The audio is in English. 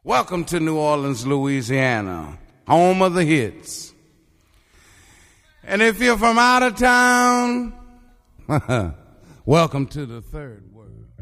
Welcome to New Orleans, Louisiana, home of the hits. And if you're from out of town, welcome to the third world.